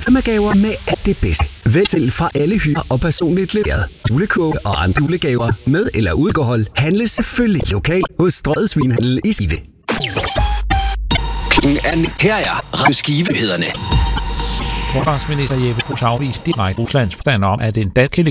Firmagaver med alt det bedste. Vælg selv fra alle hylder og personligt leveret. Julekåbe og andre julegaver med eller udgård handles selvfølgelig lokalt hos Strøget Svinehandel i Skive. Her er Skivenyhederne. Forsvarsminister Jeppe Bruus afviste direkte Ruslands plan om, at en dansk